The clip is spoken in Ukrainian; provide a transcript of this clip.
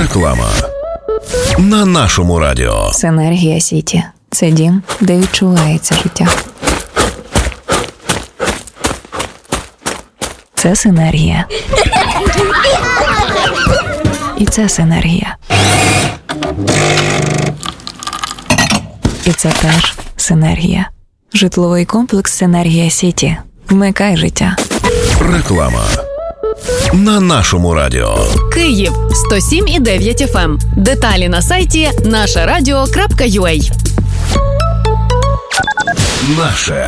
Реклама на нашому радіо. Синергія Сіті – це дім, де відчувається життя. Це синергія. І це синергія. І це теж синергія. Житловий комплекс «Синергія Сіті». Вмикай життя. Реклама на нашому радіо. Київ 107,9 FM. Деталі на сайті нашерадіо.ua. Наше